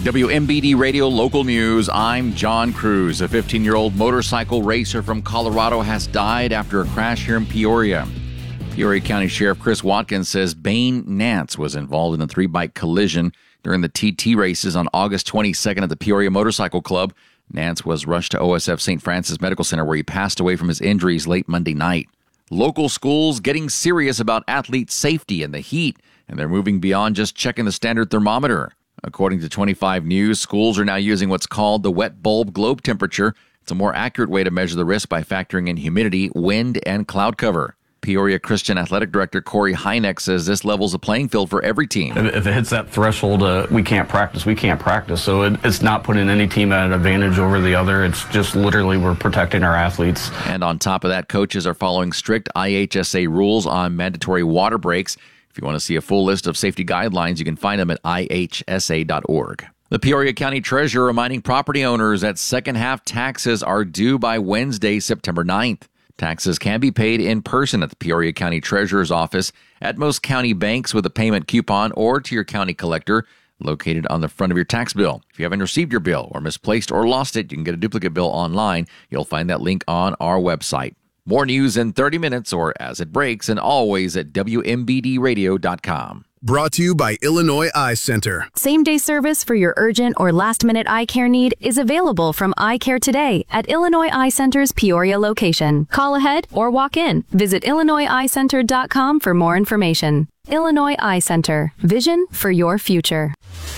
WMBD Radio Local News, I'm John Cruz. A 15-year-old motorcycle racer from Colorado has died after a crash here in Peoria. Peoria County Sheriff Chris Watkins says Bane Nance was involved in a 3-bike collision during the TT races on August 22nd at the Peoria Motorcycle Club. Nance was rushed to OSF St. Francis Medical Center where he passed away from his injuries late Monday night. Local schools getting serious about athlete safety in the heat, and they're moving beyond just checking the standard thermometer. According to 25 News, schools are now using what's called the wet bulb globe temperature. It's a more accurate way to measure the risk by factoring in humidity, wind, and cloud cover. Peoria Christian Athletic Director Corey Hynek says this levels the playing field for every team. If it hits that threshold, we can't practice. So it's not putting any team at an advantage over the other. It's just literally we're protecting our athletes. And on top of that, coaches are following strict IHSA rules on mandatory water breaks. If you want to see a full list of safety guidelines, you can find them at ihsa.org. The Peoria County Treasurer reminding property owners that second-half taxes are due by Wednesday, September 9th. Taxes can be paid in person at the Peoria County Treasurer's office, at most county banks with a payment coupon, or to your county collector located on the front of your tax bill. If you haven't received your bill or misplaced or lost it, you can get a duplicate bill online. You'll find that link on our website. More news in 30 minutes or as it breaks, and always at WMBDradio.com. Brought to you by Illinois Eye Center. Same-day service for your urgent or last-minute eye care need is available from Eye Care Today at Illinois Eye Center's Peoria location. Call ahead or walk in. Visit IllinoisEyeCenter.com for more information. Illinois Eye Center. Vision for your future.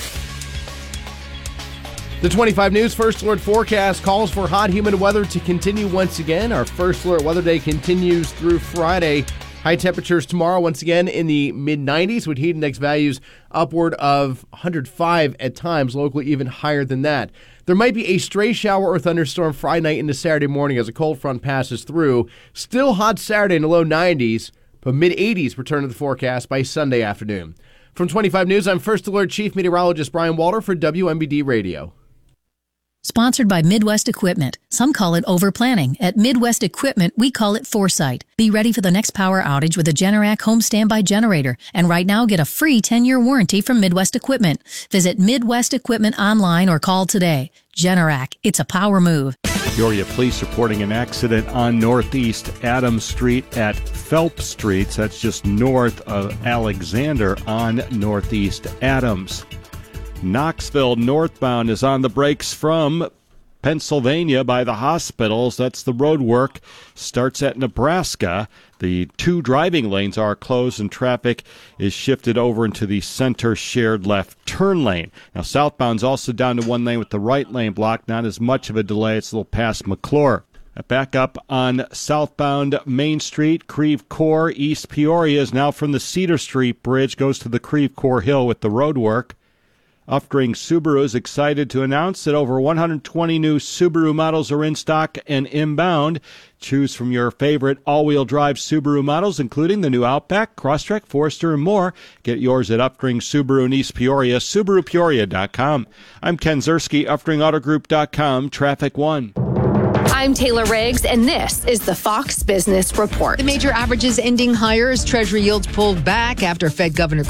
The 25 News First Alert forecast calls for hot, humid weather to continue once again. Our First Alert weather day continues through Friday. High temperatures tomorrow once again in the mid-90s with heat index values upward of 105 at times, locally even higher than that. There might be a stray shower or thunderstorm Friday night into Saturday morning as a cold front passes through. Still hot Saturday in the low 90s, but mid-80s return to the forecast by Sunday afternoon. From 25 News, I'm First Alert Chief Meteorologist Brian Walter for WMBD Radio. Sponsored by Midwest Equipment. Some call it overplanning. At Midwest Equipment, we call it foresight. Be ready for the next power outage with a Generac home standby generator. And right now, get a free 10-year warranty from Midwest Equipment. Visit Midwest Equipment online or call today. Generac, it's a power move. Peoria Police reporting an accident on Northeast Adams Street at Phelps Street. That's just north of Alexander on Northeast Adams. Knoxville northbound is on the brakes from Pennsylvania by the hospitals. That's the road work. Starts at Nebraska. The 2 driving lanes are closed and traffic is shifted over into the center shared left turn lane. Now southbound's also down to 1 lane with the right lane blocked. Not as much of a delay. It's a little past McClure. Back up on southbound Main Street, Creve Coeur. East Peoria is now from the Cedar Street Bridge, goes to the Creve Coeur Hill with the road work. Uftring Subaru is excited to announce that over 120 new Subaru models are in stock and inbound. Choose from your favorite all-wheel drive Subaru models, including the new Outback, Crosstrek, Forester, and more. Get yours at Uftring Subaru in East Peoria, SubaruPeoria.com. I'm Ken Zerski, UfteringAutogroup.com, Traffic 1. I'm Taylor Riggs, and this is the Fox Business Report. The major averages ending higher as Treasury yields pulled back after Fed Governor